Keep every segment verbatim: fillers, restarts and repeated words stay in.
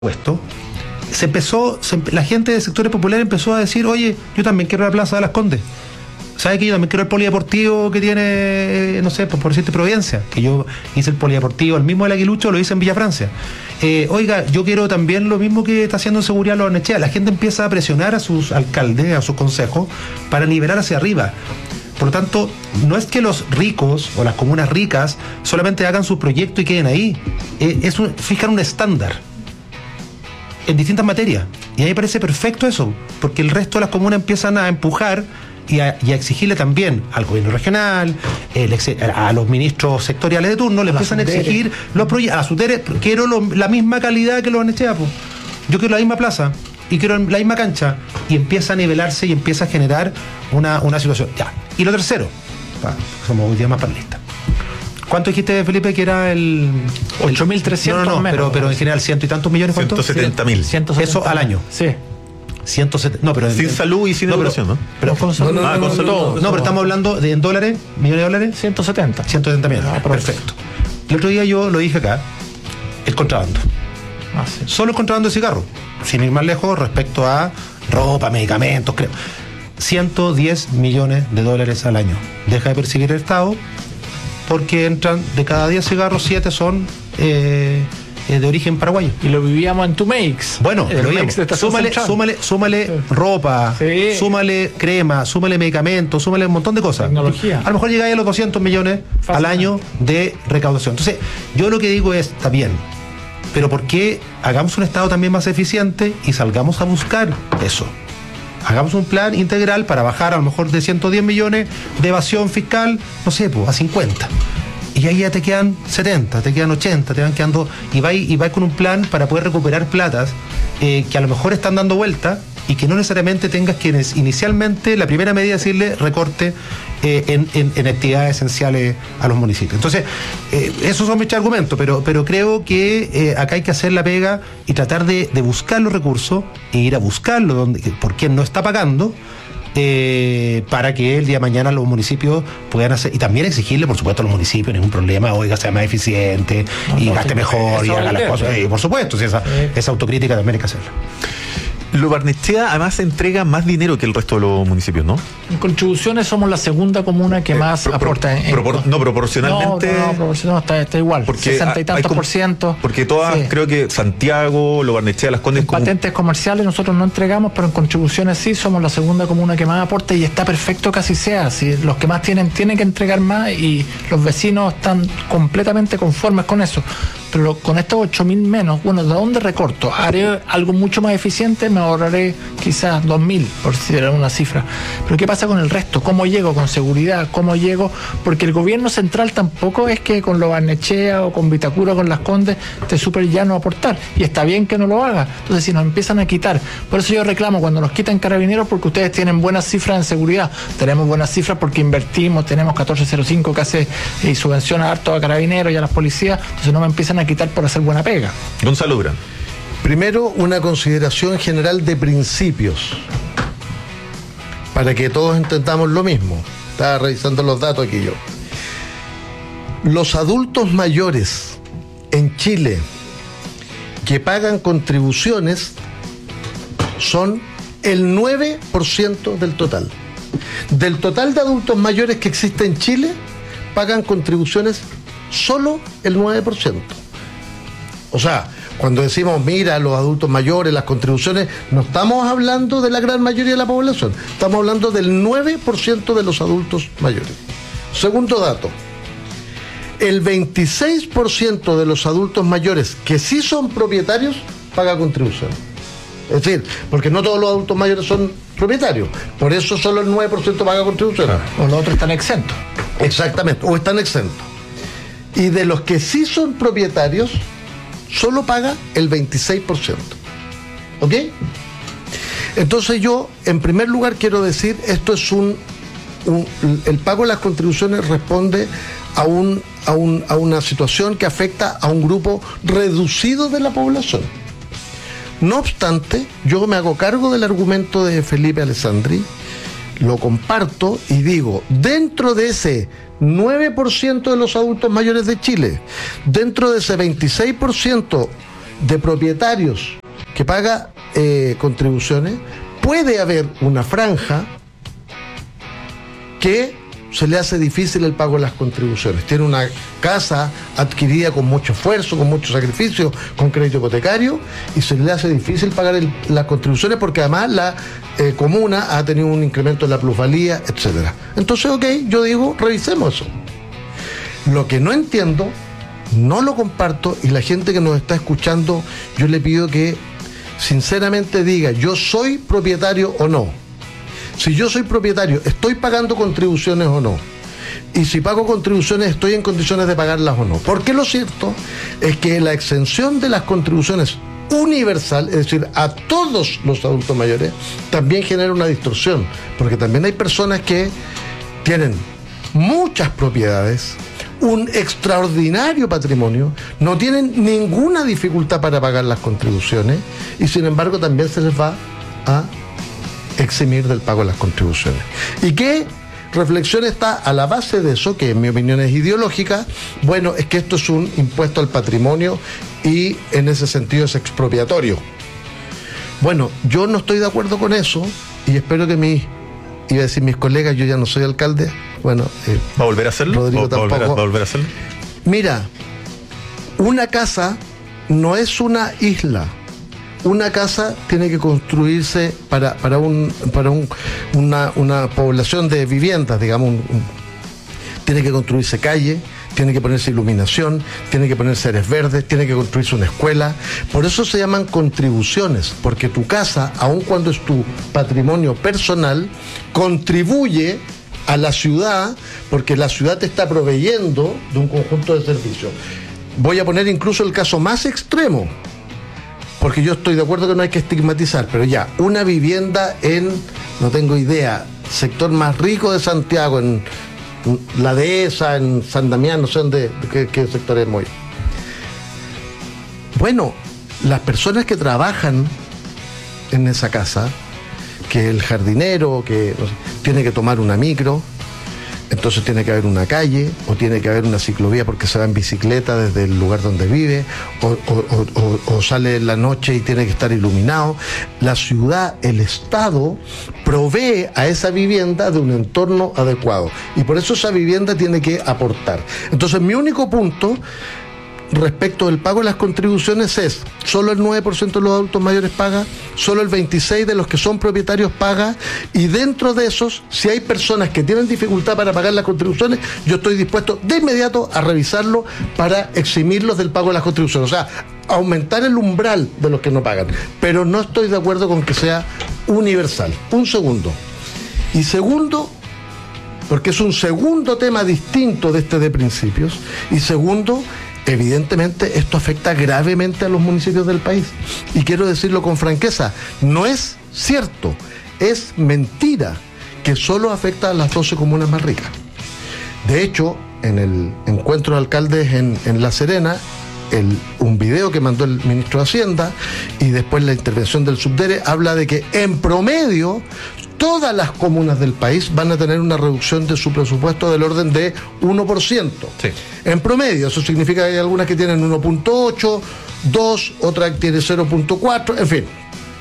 puesto, se empezó, se, la gente de sectores populares empezó a decir, oye, yo también quiero la Plaza de las Condes. ¿Sabes que yo también quiero el polideportivo que tiene, no sé, por, por decirte Providencia? Que yo hice el polideportivo, el mismo del Aguilucho lo hice en Villa Francia. Eh, oiga, yo quiero también lo mismo que está haciendo en seguridad los Barnechea. La gente empieza a presionar a sus alcaldes, a sus consejos, para nivelar hacia arriba. Por lo tanto, no es que los ricos o las comunas ricas solamente hagan su proyecto y queden ahí. Eh, es un, fijan un estándar en distintas materias. Y a mí me parece perfecto eso, porque el resto de las comunas empiezan a empujar y a, y a exigirle también al gobierno regional, el, a los ministros sectoriales de turno, le empiezan a exigir los proyectos, a las UTERES, quiero lo, la misma calidad que los Barnechea, pues. Yo quiero la misma plaza y quiero la misma cancha, y empieza a nivelarse y empieza a generar una, una situación. Ya. Y lo tercero, pa, somos hoy día más panelistas. ¿Cuánto dijiste, Felipe, que era el...? ocho mil trescientos No, no, no, menos, pero, pero en general, ciento y tantos millones, ¿cuánto? ciento setenta mil. Eso al año. Sí. ciento setenta, no, pero sin en, salud y sin no, educación, ¿no? Pero, con salud. No, no, no, ah, con salud. No, no, pero estamos hablando de en dólares, millones de dólares. ciento setenta. ciento setenta millones. Ah, perfecto. El otro día yo lo dije acá, el contrabando. Ah, sí. Solo el contrabando de cigarros, sin ir más lejos respecto a ropa, medicamentos, creo. ciento diez millones de dólares al año. Deja de perseguir el Estado, porque entran de cada diez cigarros, siete son eh, eh, de origen paraguayo. Y lo vivíamos en Tumex. Bueno, el lo vivíamos. Súmale, súmale, súmale sí. ropa, sí. súmale crema, súmale medicamentos, súmale un montón de cosas. Tecnología. A lo mejor llegáis a los doscientos millones Fácil. Al año de recaudación. Entonces, yo lo que digo es, está bien, pero ¿por qué hagamos un Estado también más eficiente y salgamos a buscar eso? Hagamos un plan integral para bajar a lo mejor de ciento diez millones de evasión fiscal, no sé, pues a cincuenta. Y ahí ya te quedan setenta, te quedan ochenta, te van quedando. Y vais y vais con un plan para poder recuperar platas eh, que a lo mejor están dando vuelta y que no necesariamente tengas que inicialmente, la primera medida, decirle recorte eh, en, en, en actividades esenciales a los municipios. Entonces, eh, esos son mis argumentos, pero, pero creo que eh, acá hay que hacer la pega y tratar de, de buscar los recursos e ir a buscarlo donde, por quién no está pagando. Eh, para que el día de mañana los municipios puedan hacer, y también exigirle, por supuesto, a los municipios, ningún problema, oiga, sea más eficiente no, y no, gaste mejor y haga las cosas, y por supuesto, si esa, sí. esa autocrítica también hay que hacerla. Lo Barnechea además entrega más dinero que el resto de los municipios, ¿no? En contribuciones somos la segunda comuna que eh, más pro, aporta. En, propor, no, proporcionalmente. No, no, proporcionalmente está, está igual. sesenta y tantos como, por ciento. Porque todas, sí. creo que Santiago, Lo Barnechea, Las Condes. En como... patentes comerciales nosotros no entregamos, pero en contribuciones sí somos la segunda comuna que más aporta, y está perfecto que así sea. Si los que más tienen, tienen que entregar más, y los vecinos están completamente conformes con eso. Pero con estos ocho mil menos, bueno, ¿de dónde recorto? Haré algo mucho más eficiente, me ahorraré quizás dos mil, por si era una cifra. Pero ¿qué pasa con el resto? ¿Cómo llego con seguridad? ¿Cómo llego? Porque el gobierno central tampoco es que con Lo Barnechea o con Vitacura o con Las Condes te super llano aportar. Y está bien que no lo haga. Entonces, si nos empiezan a quitar, por eso yo reclamo cuando nos quitan Carabineros, porque ustedes tienen buenas cifras en seguridad. Tenemos buenas cifras porque invertimos, tenemos catorce cero cinco que hace y subvenciona harto a Carabineros y a las policías. Entonces no me empiezan a quitar por hacer buena pega. Gonzalo Durán. Primero, una consideración general de principios, para que todos entendamos lo mismo. Estaba revisando los datos aquí yo. Los adultos mayores en Chile que pagan contribuciones son el nueve por ciento del total. Del total de adultos mayores que existe en Chile, pagan contribuciones solo el nueve por ciento. O sea, cuando decimos, mira, los adultos mayores, las contribuciones, no estamos hablando de la gran mayoría de la población, estamos hablando del nueve por ciento de los adultos mayores. Segundo dato, el veintiséis por ciento de los adultos mayores que sí son propietarios paga contribución. Es decir, porque no todos los adultos mayores son propietarios, por eso solo el nueve por ciento paga contribución. O los otros están exentos. Exactamente, o están exentos. Y de los que sí son propietarios, solo paga el veintiséis por ciento. ¿Ok? Entonces yo, en primer lugar, quiero decir, esto es un, un el pago de las contribuciones responde a un, a un a una situación que afecta a un grupo reducido de la población. No obstante, yo me hago cargo del argumento de Felipe Alessandri, lo comparto y digo, dentro de ese nueve por ciento de los adultos mayores de Chile, dentro de ese veintiséis por ciento de propietarios que paga eh, contribuciones, puede haber una franja que se le hace difícil el pago de las contribuciones. Tiene una casa adquirida con mucho esfuerzo, con mucho sacrificio, con crédito hipotecario, y se le hace difícil pagar el, las contribuciones porque además la eh, comuna ha tenido un incremento de la plusvalía, etcétera. Entonces, ok, yo digo, revisemos eso. Lo que no entiendo, no lo comparto, y la gente que nos está escuchando, yo le pido que sinceramente diga, yo soy propietario o no. Si yo soy propietario, ¿estoy pagando contribuciones o no? Y si pago contribuciones, ¿estoy en condiciones de pagarlas o no? Porque lo cierto es que la exención de las contribuciones universal, es decir, a todos los adultos mayores, también genera una distorsión, porque también hay personas que tienen muchas propiedades, un extraordinario patrimonio, no tienen ninguna dificultad para pagar las contribuciones y sin embargo también se les va a eximir del pago de las contribuciones. ¿Y qué reflexión está a la base de eso, que en mi opinión es ideológica? Bueno, es que esto es un impuesto al patrimonio y en ese sentido es expropiatorio. Bueno, yo no estoy de acuerdo con eso y espero que mis, iba a decir mis colegas, yo ya no soy alcalde, bueno... Eh, ¿Va a volver a hacerlo? Rodrigo ¿Va, tampoco. volver a, ¿Va a volver a hacerlo? Mira, una casa no es una isla. Una casa tiene que construirse para, para, un, para un, una, una población de viviendas, digamos. Un, un, tiene que construirse calle, tiene que ponerse iluminación, tiene que ponerse áreas verdes, tiene que construirse una escuela. Por eso se llaman contribuciones, porque tu casa, aun cuando es tu patrimonio personal, contribuye a la ciudad, porque la ciudad te está proveyendo de un conjunto de servicios. Voy a poner incluso el caso más extremo, porque yo estoy de acuerdo que no hay que estigmatizar, pero ya, una vivienda en, no tengo idea, sector más rico de Santiago, en La Dehesa, en San Damián, no sé dónde, qué, qué sector es muy. Bueno, las personas que trabajan en esa casa, que el jardinero, que no sé, tiene que tomar una micro, entonces tiene que haber una calle, o tiene que haber una ciclovía porque se va en bicicleta desde el lugar donde vive, o, o, o, o sale en la noche y tiene que estar iluminado. La ciudad, el Estado, provee a esa vivienda de un entorno adecuado. Y por eso esa vivienda tiene que aportar. Entonces, mi único punto respecto del pago de las contribuciones es, solo el nueve por ciento de los adultos mayores paga, solo el veintiséis por ciento de los que son propietarios paga, y dentro de esos, si hay personas que tienen dificultad para pagar las contribuciones, yo estoy dispuesto de inmediato a revisarlo para eximirlos del pago de las contribuciones, o sea, aumentar el umbral de los que no pagan, pero no estoy de acuerdo con que sea universal. Un segundo. Y segundo, porque es un segundo tema distinto de este de principios, y segundo, evidentemente esto afecta gravemente a los municipios del país. Y quiero decirlo con franqueza, no es cierto, es mentira que solo afecta a las doce comunas más ricas. De hecho, en el encuentro de alcaldes en, en La Serena, el, un video que mandó el ministro de Hacienda y después la intervención del subdere habla de que en promedio todas las comunas del país van a tener una reducción de su presupuesto del orden de uno por ciento. Sí. En promedio, eso significa que hay algunas que tienen uno punto ocho, dos, otra que tiene cero punto cuatro, en fin.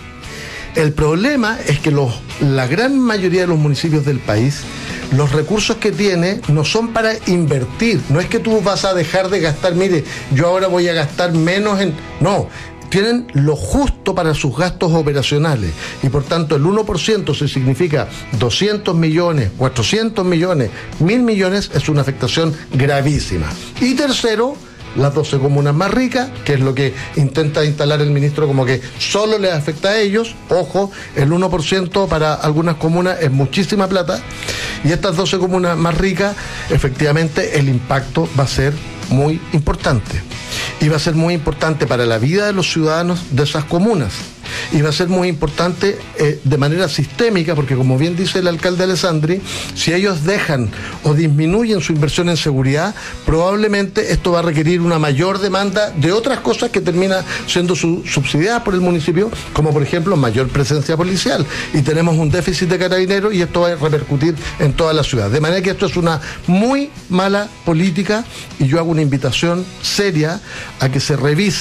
El problema es que los, la gran mayoría de los municipios del país, los recursos que tiene no son para invertir. No es que tú vas a dejar de gastar, mire, yo ahora voy a gastar menos en... No, tienen lo justo para sus gastos operacionales. Y por tanto el uno por ciento, si significa doscientos millones, cuatrocientos millones, mil millones, es una afectación gravísima. Y tercero, las doce comunas más ricas, que es lo que intenta instalar el ministro como que solo les afecta a ellos. Ojo, el uno por ciento para algunas comunas es muchísima plata, y estas doce comunas más ricas, efectivamente el impacto va a ser muy importante, y va a ser muy importante para la vida de los ciudadanos de esas comunas, y va a ser muy importante eh, de manera sistémica, porque como bien dice el alcalde Alessandri, si ellos dejan o disminuyen su inversión en seguridad, probablemente esto va a requerir una mayor demanda de otras cosas que terminan siendo su, subsidiadas por el municipio, como por ejemplo mayor presencia policial, y tenemos un déficit de carabineros y esto va a repercutir en toda la ciudad, de manera que esto es una muy mala política, y yo hago una invitación seria a que se revise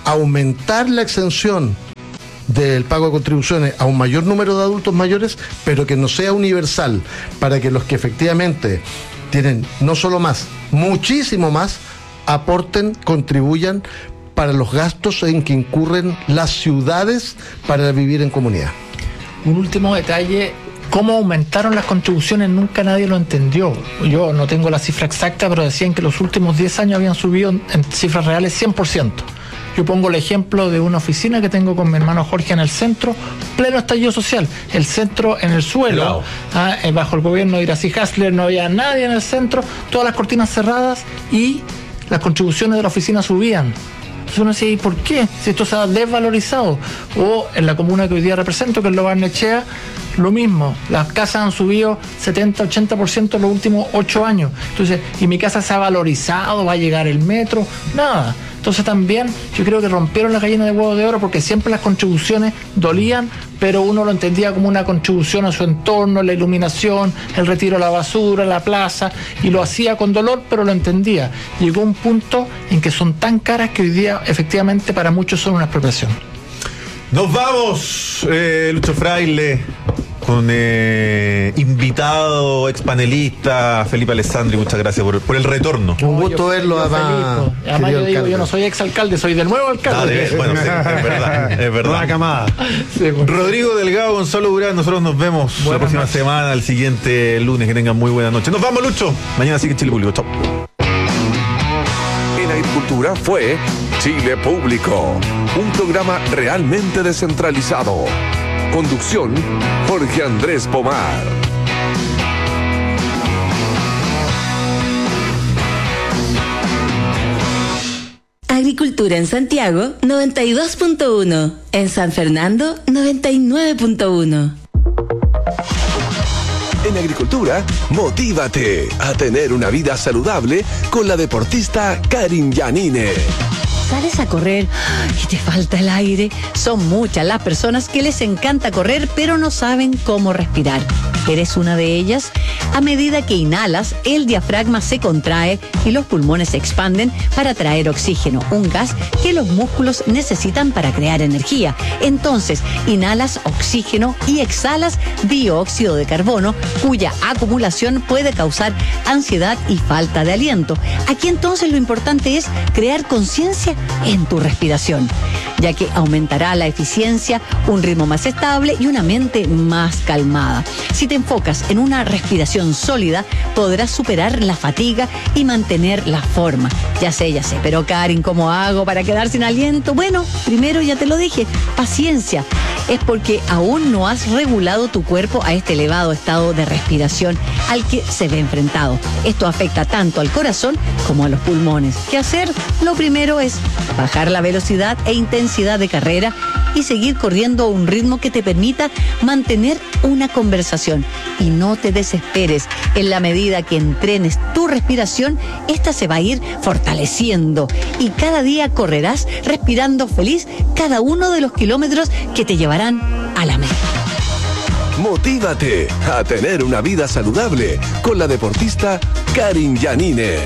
aumentar la exención del pago de contribuciones a un mayor número de adultos mayores, pero que no sea universal, para que los que efectivamente tienen no solo más, muchísimo más, aporten, contribuyan para los gastos en que incurren las ciudades para vivir en comunidad. Un último detalle: cómo aumentaron las contribuciones nunca nadie lo entendió. Yo no tengo la cifra exacta, pero decían que los últimos diez años habían subido en cifras reales cien por ciento. Yo pongo el ejemplo de una oficina que tengo con mi hermano Jorge en el centro, pleno estallido social, el centro en el suelo, ah, bajo el gobierno de Iracy Hasler no había nadie en el centro, todas las cortinas cerradas y las contribuciones de la oficina subían. Entonces uno decía, ¿y por qué? Si esto se ha desvalorizado. O en la comuna que hoy día represento, que es Lo Barnechea, lo mismo. Las casas han subido setenta, ochenta por ciento en los últimos ocho años. Entonces, ¿y mi casa se ha valorizado? ¿Va a llegar el metro? Nada. Entonces también yo creo que rompieron la gallina de huevo de oro, porque siempre las contribuciones dolían, pero uno lo entendía como una contribución a su entorno, la iluminación, el retiro de la basura, la plaza, y lo hacía con dolor, pero lo entendía. Llegó un punto en que son tan caras que hoy día efectivamente para muchos son una expropiación. Nos vamos, eh, Lucho Fraile, con eh, invitado, expanelista Felipe Alessandri. Muchas gracias por, por el retorno. Un gusto yo, verlo, yo además. Además yo digo, yo no soy exalcalde, soy del nuevo alcalde. Ah, de, bueno, sí, es verdad, es verdad. Nueva camada. Sí, pues. Rodrigo Delgado, Gonzalo Durán, nosotros nos vemos Buenas la próxima noches. semana, el siguiente lunes. Que tengan muy buena noche. Nos vamos, Lucho. Mañana sigue Chile Público. Chao. En Agricultura fue Chile Público, un programa realmente descentralizado. Conducción, Jorge Andrés Pomar. Agricultura en Santiago, noventa y dos punto uno. En San Fernando, noventa y nueve punto uno. En Agricultura, motívate a tener una vida saludable con la deportista Karin Yanine. ¿Sales a correr y te falta el aire? Son muchas las personas que les encanta correr, pero no saben cómo respirar. ¿Eres una de ellas? A medida que inhalas, el diafragma se contrae y los pulmones se expanden para traer oxígeno, un gas que los músculos necesitan para crear energía. Entonces, inhalas oxígeno y exhalas dióxido de carbono, cuya acumulación puede causar ansiedad y falta de aliento. Aquí entonces lo importante es crear conciencia en tu respiración, ya que aumentará la eficiencia, un ritmo más estable y una mente más calmada. Si te enfocas en una respiración sólida, podrás superar la fatiga y mantener la forma. Ya sé, ya sé, pero Karin, ¿cómo hago para quedar sin aliento? Bueno, primero ya te lo dije, paciencia. Es porque aún no has regulado tu cuerpo a este elevado estado de respiración al que se ve enfrentado. Esto afecta tanto al corazón como a los pulmones. ¿Qué hacer? Lo primero es bajar la velocidad e intensidad de carrera y seguir corriendo a un ritmo que te permita mantener una conversación. Y no te desesperes. En la medida que entrenes tu respiración, esta se va a ir fortaleciendo y cada día correrás respirando feliz cada uno de los kilómetros que te llevarán a la meta. Motívate a tener una vida saludable con la deportista Karin Yanine.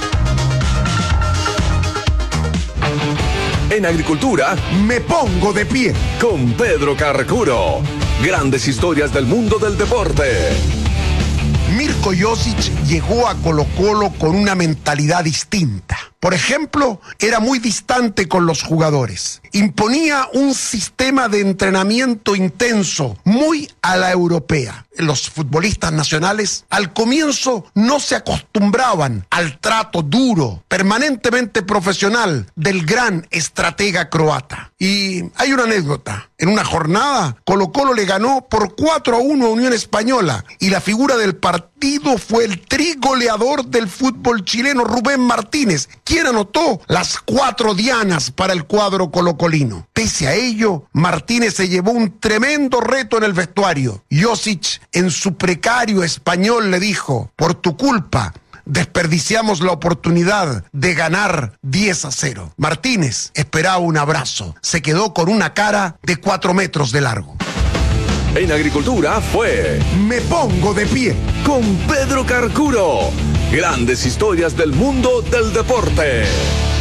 En Agricultura, Me pongo de pie. con Pedro Carcuro. Grandes historias del mundo del deporte. Mirko Josic llegó a Colo-Colo con una mentalidad distinta. Por ejemplo, era muy distante con los jugadores. Imponía un sistema de entrenamiento intenso, muy a la europea. Los futbolistas nacionales al comienzo no se acostumbraban al trato duro, permanentemente profesional del gran estratega croata. Y hay una anécdota. En una jornada, Colo-Colo le ganó por cuatro a uno a Unión Española y la figura del partido fue el trigoleador del fútbol chileno, Rubén Martínez, quien anotó las cuatro dianas para el cuadro colocolino. Pese a ello, Martínez se llevó un tremendo reto en el vestuario. Josic, en su precario español, le dijo: por tu culpa desperdiciamos la oportunidad de ganar diez a cero. Martínez esperaba un abrazo. Se quedó con una cara de cuatro metros de largo. En Agricultura fue Me pongo de pie. con Pedro Carcuro. Grandes historias del mundo del deporte.